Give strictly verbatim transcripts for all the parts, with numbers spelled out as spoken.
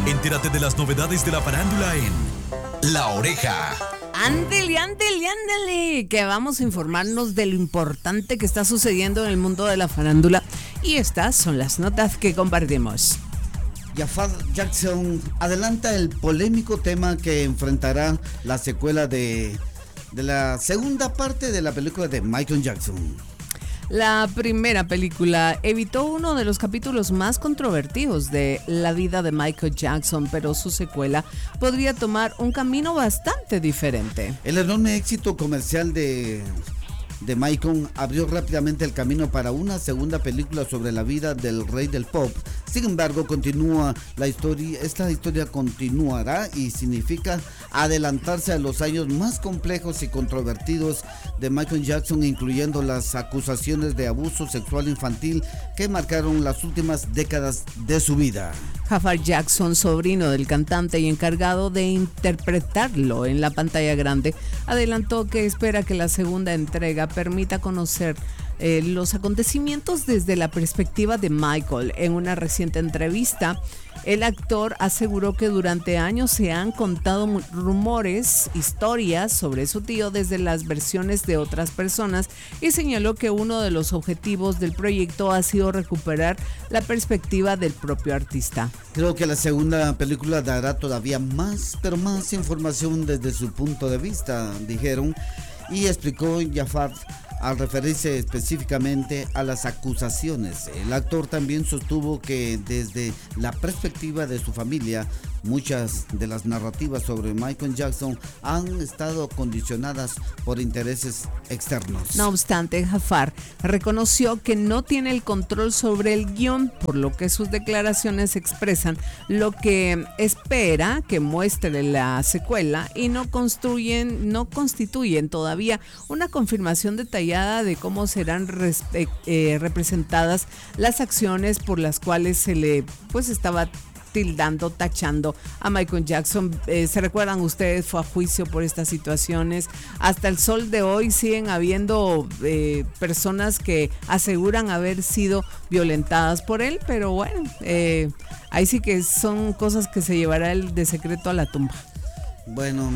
Entérate de las novedades de la farándula en La Oreja. Ándele, ándele, ándele, que vamos a informarnos de lo importante que está sucediendo en el mundo de la farándula. Y estas son las notas que compartimos. Jafar Jackson adelanta el polémico tema que enfrentará la secuela de, de la segunda parte de la película de Michael Jackson. La primera película evitó uno de los capítulos más controvertidos de la vida de Michael Jackson, pero su secuela podría tomar un camino bastante diferente. El enorme éxito comercial de, de Michael abrió rápidamente el camino para una segunda película sobre la vida del rey del pop. Sin embargo, continúa la historia, esta historia continuará y significa adelantarse a los años más complejos y controvertidos de Michael Jackson, incluyendo las acusaciones de abuso sexual infantil que marcaron las últimas décadas de su vida. Jafar Jackson, sobrino del cantante y encargado de interpretarlo en la pantalla grande, adelantó que espera que la segunda entrega permita conocer Eh, los acontecimientos desde la perspectiva de Michael. En una reciente entrevista, el actor aseguró que durante años se han contado rumores, historias sobre su tío desde las versiones de otras personas y señaló que uno de los objetivos del proyecto ha sido recuperar la perspectiva del propio artista. Creo que la segunda película dará todavía más, pero más información desde su punto de vista, dijeron, y explicó Jafar al referirse específicamente a las acusaciones. El actor también sostuvo que desde la perspectiva de su familia, muchas de las narrativas sobre Michael Jackson han estado condicionadas por intereses externos. No obstante, Jafar reconoció que no tiene el control sobre el guión, por lo que sus declaraciones expresan lo que espera que muestre la secuela y no construyen, no constituyen todavía una confirmación detallada de cómo serán respe- eh, representadas las acciones por las cuales se le pues estaba tildando, tachando a Michael Jackson. Eh, ¿se recuerdan ustedes? Fue a juicio por estas situaciones. Hasta el sol de hoy siguen habiendo eh, personas que aseguran haber sido violentadas por él, pero bueno, eh, ahí sí que son cosas que se llevará él de secreto a la tumba. Bueno,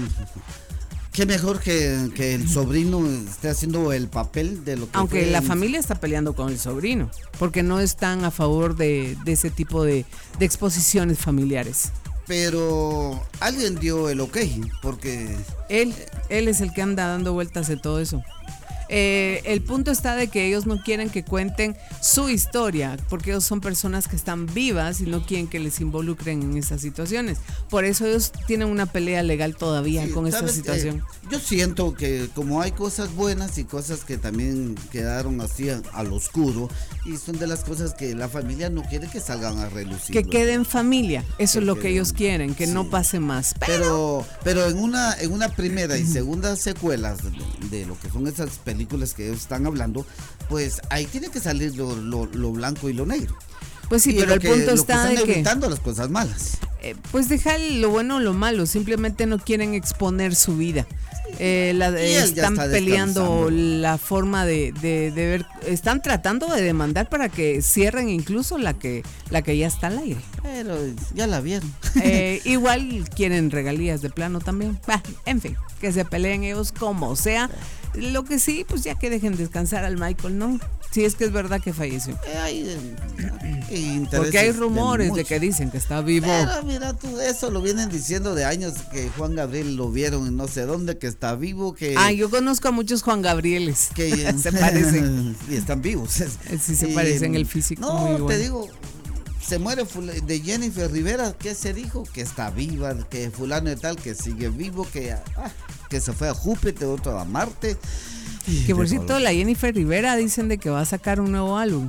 qué mejor que, que el sobrino esté haciendo el papel de lo que Aunque fue la el... familia está peleando con el sobrino, porque no están a favor de, de ese tipo de, de exposiciones familiares. Pero alguien dio el ok, porque... Él, él es el que anda dando vueltas de todo eso. Eh, el punto está de que ellos no quieren que cuenten su historia, porque ellos son personas que están vivas y no quieren que les involucren en esas situaciones. Por eso ellos tienen una pelea legal todavía sí, con esta situación. Eh, yo siento que como hay cosas buenas y cosas que también quedaron así al oscuro, y son de las cosas que la familia no quiere que salgan a relucir. Que queden familia, eso que es lo que queden, ellos quieren, que sí. no pase más. Pero pero, pero en una en una primera y segunda secuelas de, de lo que son esas películas películas que ellos están hablando, pues ahí tiene que salir lo, lo, lo blanco y lo negro. Pues sí, y pero el que, punto lo está que están de que evitando las cosas malas. Eh, pues dejar lo bueno o lo malo, simplemente no quieren exponer su vida. Eh, la, eh, están peleando la forma de, de, de ver, están tratando de demandar para que cierren incluso la que la que ya está al aire. Pero ya la vieron. Eh, igual quieren regalías de plano también. Bah, en fin, que se peleen ellos como sea. Lo que sí, pues ya que dejen descansar al Michael, ¿no? Si es que es verdad que falleció. Eh, hay, eh, Porque hay rumores de, de que dicen que está vivo. Pero mira tú, eso lo vienen diciendo de años, que Juan Gabriel lo vieron en no sé dónde, que está vivo, que... Ah, yo conozco a muchos Juan Gabrieles. Que se parecen. Y están vivos. Sí, se y, parecen el físico. No, muy bueno. Te digo, se muere de Jennifer Rivera, ¿qué se dijo? Que está viva, que fulano y tal, que sigue vivo, que, ah, que se fue a Júpiter, otro a Marte. Que por cierto, la Jennifer Rivera dicen de que va a sacar un nuevo álbum.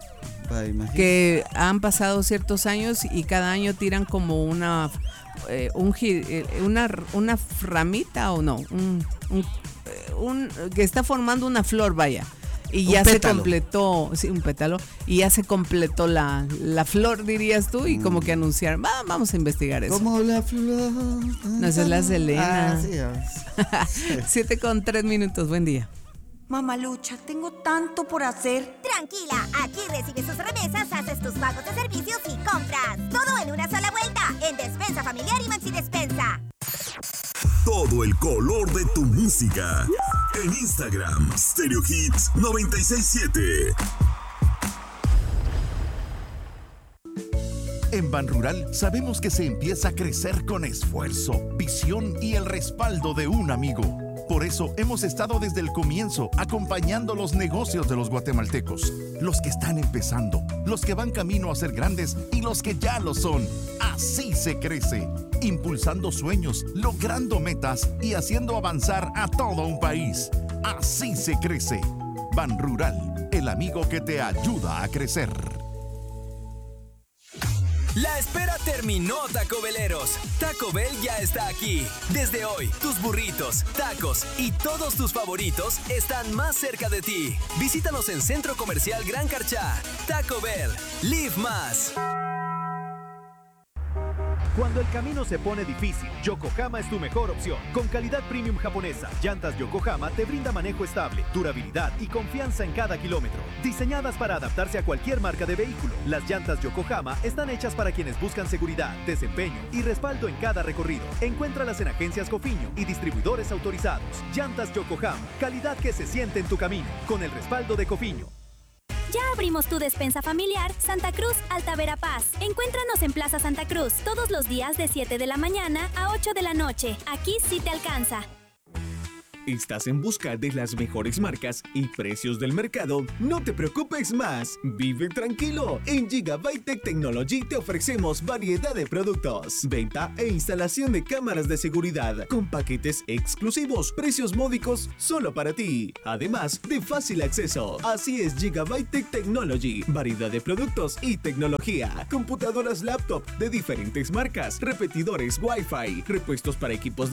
Va, que han pasado ciertos años y cada año tiran como una eh, un, una una ramita o no, un, un, un que está formando una flor, vaya. Y ya se completó, sí, un pétalo, y ya se completó la, la flor, dirías tú, y como que anunciaron, va, vamos a investigar eso. Como la flor. No, esa es la Selena. Ah, sí, Siete con tres minutos, buen día. Mamalucha, tengo tanto por hacer. Tranquila, aquí recibes tus remesas, haces tus pagos de servicios y compras. Todo en una sola vuelta. En todo el color de tu música. En Instagram, Stereo Hits noventa y seis punto siete. En Ban Rural sabemos que se empieza a crecer con esfuerzo, visión y el respaldo de un amigo. Por eso hemos estado desde el comienzo acompañando los negocios de los guatemaltecos, los que están empezando, los que van camino a ser grandes y los que ya lo son. Así se crece, impulsando sueños, logrando metas y haciendo avanzar a todo un país. Así se crece. Ban Rural, el amigo que te ayuda a crecer. La espera terminó, Taco Beleros. Taco Bell ya está aquí. Desde hoy, tus burritos, tacos y todos tus favoritos están más cerca de ti. Visítanos en Centro Comercial Gran Carchá. Taco Bell, live más. Cuando el camino se pone difícil, Yokohama es tu mejor opción. Con calidad premium japonesa, Llantas Yokohama te brinda manejo estable, durabilidad y confianza en cada kilómetro. Diseñadas para adaptarse a cualquier marca de vehículo, las llantas Yokohama están hechas para quienes buscan seguridad, desempeño y respaldo en cada recorrido. Encuéntralas en agencias Cofiño y distribuidores autorizados. Llantas Yokohama, calidad que se siente en tu camino, con el respaldo de Cofiño. Ya abrimos tu despensa familiar Santa Cruz Alta Verapaz. Encuéntranos en Plaza Santa Cruz todos los días de siete de la mañana a ocho de la noche. Aquí sí te alcanza. ¿Estás en busca de las mejores marcas y precios del mercado? No te preocupes más. Vive tranquilo. En Gigabyte Tech Technology te ofrecemos variedad de productos, venta e instalación de cámaras de seguridad con paquetes exclusivos, precios módicos solo para ti. Además de fácil acceso. Así es Gigabyte Tech Technology. Variedad de productos y tecnología. Computadoras laptop de diferentes marcas, repetidores Wi-Fi, repuestos para equipos de